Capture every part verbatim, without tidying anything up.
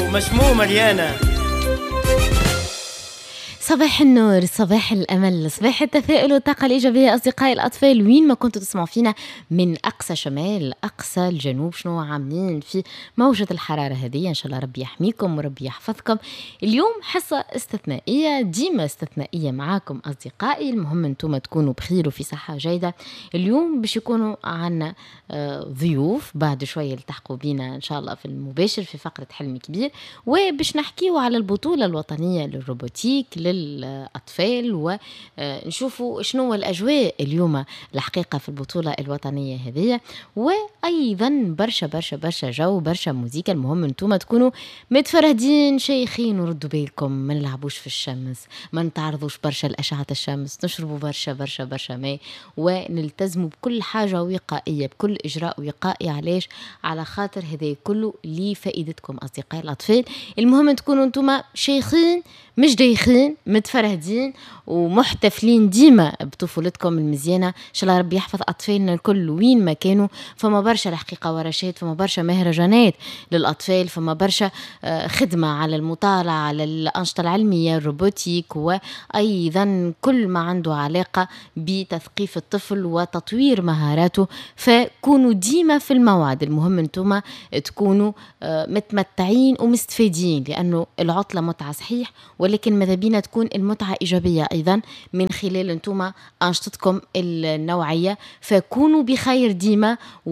ومشمومة ريانا. صباح النور، صباح الأمل، صباح التفاؤل والطاقة الإيجابية أصدقائي الأطفال، وين ما كنتوا تسمعوا فينا من أقصى شمال أقصى الجنوب. شنو عاملين في موجة الحرارة هذه؟ إن شاء الله ربي يحميكم وربي يحفظكم. اليوم حصة استثنائية، ديما استثنائية معاكم أصدقائي. المهم أنتم تكونوا بخير وفي صحة جيدة. اليوم باش يكونوا عنا ضيوف بعد شوية يلتحقوا بينا إن شاء الله في المباشر في فقرة حلم كبير، وباش نحكيوا على البطولة الوطنية للروبوتيك للأطفال، ونشوفوا شنو الأجواء اليوم الحقيقة في البطولة الوطنية هذه. وأيضا برشا برشا برشا جو، برشا موسيقى. المهم أنتم تكونوا متفرهدين شيخين وردوا بالكم، ما نلعبوش في الشمس، ما نتعرضوش برشا لأشعة الشمس، نشربوا برشا برشا برشا ماء، ونلتزموا بكل حاجة وقائية، بكل إجراء وقائي. علاش؟ على خاطر هذا كله لفائدتكم أصدقائي الأطفال. المهم تكونوا أنتم شيخين مش دايخين، متفرهدين ومحتفلين ديما بطفولتكم المزيانة. إن شاء الله ربي يحفظ أطفالنا الكل وين ما كانوا. فما برشا الحقيقة ورشات، فما برشا مهرجانات للأطفال، فما برشا خدمة على المطالعة على الأنشطة العلمية الروبوتيك، وأيضا كل ما عنده علاقة بتثقيف الطفل وتطوير مهاراته. فكونوا ديما في الموعد. المهم أنتم تكونوا متمتعين ومستفيدين، لأنه العطلة متعة صحيح، ولكن ماذا بينا تكون المتعة إيجابية أيضا من خلال أنتم أنشطتكم النوعية. فكونوا بخير ديما،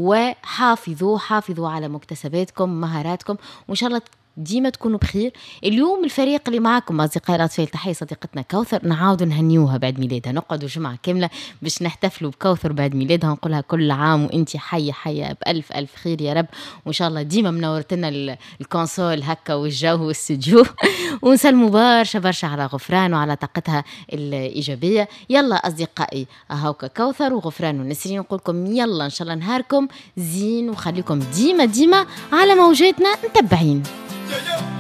وحافظوا حافظوا على مكتسباتكم مهاراتكم، وإن شاء الله ديما تكونوا بخير. اليوم الفريق اللي معاكم أصدقائي الأطفال، تحية صديقتنا كوثر. نعاود نهنيوها بعد ميلادها، نقعدوا جمعة كاملة باش نحتفلوا بكوثر بعد ميلادها، نقولها كل عام وانتي حية حية بألف ألف خير يا رب. وإن شاء الله ديما منورتنا الكونسول هكا والجو والاستوديو. ونسلموا برشا برشا على غفران وعلى طاقتها الإيجابية. يلا أصدقائي، أهوكا كوثر وغفران ونسرين نقولكم يلا إن شاء الله نهاركم زين، وخليكم ديما ديما على موجاتنا متبعين.